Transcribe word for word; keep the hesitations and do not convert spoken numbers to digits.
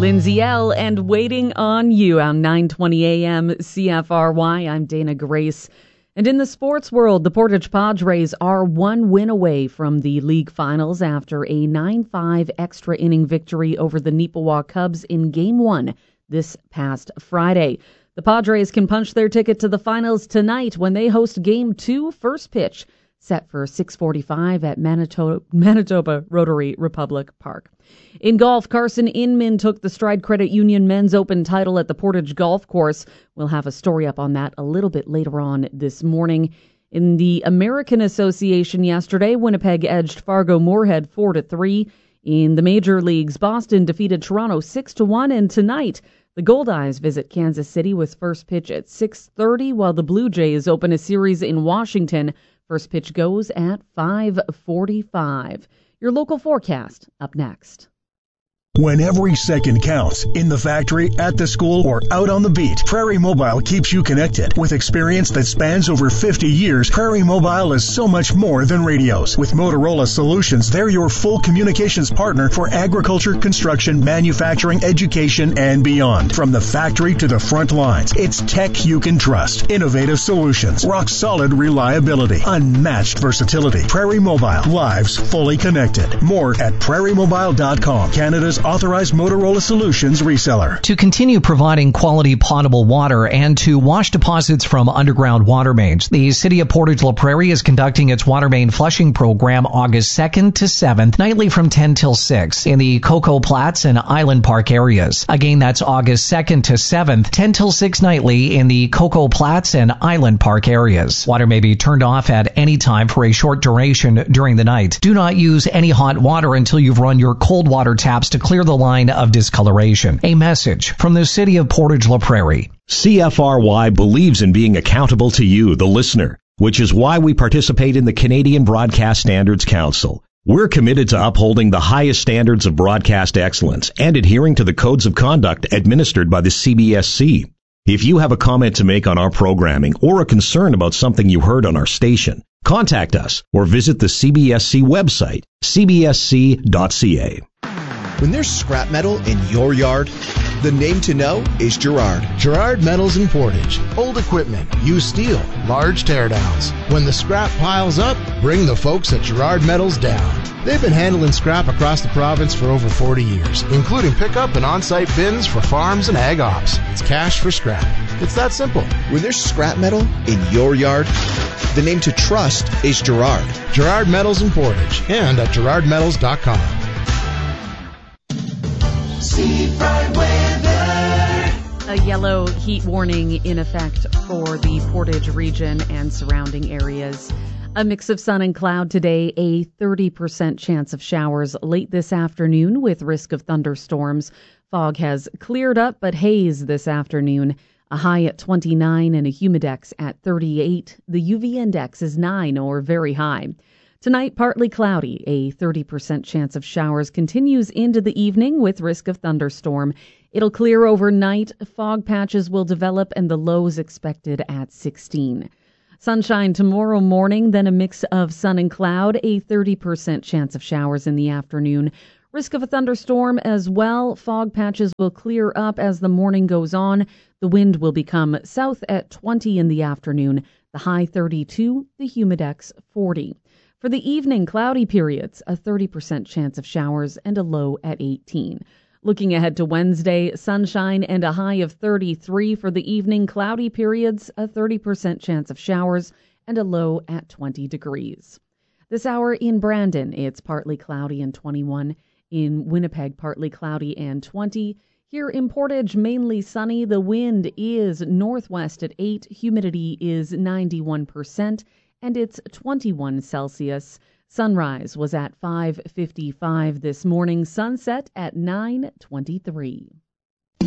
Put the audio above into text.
Lindsay L. and Waiting on You on nine twenty a.m. C F R Y. I'm Dana Grace. And in the sports world, the Portage Padres are one win away from the league finals after a nine five extra inning victory over the Neepawa Cubs in Game one this past Friday. The Padres can punch their ticket to the finals tonight when they host Game two, first pitch, set for six forty-five at Manitoba, Manitoba Rotary Republic Park. In golf, Carson Inman took the Stride Credit Union Men's Open title at the Portage Golf Course. We'll have a story up on that a little bit later on this morning. In the American Association yesterday, Winnipeg edged Fargo-Moorhead four to three. In the major leagues, Boston defeated Toronto six to one, and tonight the Goldeyes visit Kansas City with first pitch at six thirty, while the Blue Jays open a series in Washington. First pitch goes at five forty-five. Your local forecast up next. When every second counts, in the factory, at the school, or out on the beat, Prairie Mobile keeps you connected. With experience that spans over fifty years, Prairie Mobile is so much more than radios. With Motorola Solutions, they're your full communications partner for agriculture, construction, manufacturing, education, and beyond. From the factory to the front lines, it's tech you can trust. Innovative solutions, rock-solid reliability, unmatched versatility. Prairie Mobile, lives fully connected. More at prairie mobile dot com, Canada's authorized Motorola Solutions reseller. To continue providing quality potable water and to wash deposits from underground water mains, the City of Portage La Prairie is conducting its water main flushing program August second to seventh, nightly from ten till six in the Cocoa Platts and Island Park areas. Again, that's August second to seventh, ten till six nightly in the Cocoa Platts and Island Park areas. Water may be turned off at any time for a short duration during the night. Do not use any hot water until you've run your cold water taps to clear the line of discoloration. A message from the City of Portage La Prairie. C F R Y believes in being accountable to you, the listener, which is why we participate in the Canadian Broadcast Standards Council. We're committed to upholding the highest standards of broadcast excellence and adhering to the codes of conduct administered by the C B S C. If you have a comment to make on our programming or a concern about something you heard on our station, contact us or visit the C B S C website, c b s c dot c a. When there's scrap metal in your yard, the name to know is Gerard. Gerard Metals in Portage. Old equipment, used steel, large teardowns. When the scrap piles up, bring the folks at Gerard Metals down. They've been handling scrap across the province for over forty years, including pickup and on-site bins for farms and ag ops. It's cash for scrap. It's that simple. When there's scrap metal in your yard, the name to trust is Gerard. Gerard Metals in Portage and at gerard metals dot com. A yellow heat warning in effect for the Portage region and surrounding areas. A mix of sun and cloud today, a thirty percent chance of showers late this afternoon with risk of thunderstorms. Fog has cleared up, but haze this afternoon. A high at twenty-nine and a humidex at thirty-eight. The U V index is nine or very high. Tonight, partly cloudy. A thirty percent chance of showers continues into the evening with risk of thunderstorm. It'll clear overnight. Fog patches will develop and the lows expected at sixteen. Sunshine tomorrow morning, then a mix of sun and cloud. A thirty percent chance of showers in the afternoon. Risk of a thunderstorm as well. Fog patches will clear up as the morning goes on. The wind will become south at twenty in the afternoon. The high thirty-two, the humidex forty. For the evening, cloudy periods, a thirty percent chance of showers and a low at eighteen. Looking ahead to Wednesday, sunshine and a high of thirty-three. For the evening, cloudy periods, a thirty percent chance of showers and a low at twenty degrees. This hour in Brandon, it's partly cloudy and twenty-one. In Winnipeg, partly cloudy and twenty. Here in Portage, mainly sunny. The wind is northwest at eight. Humidity is ninety-one percent. And it's twenty-one Celsius. Sunrise was at five fifty-five this morning. Sunset at nine twenty-three.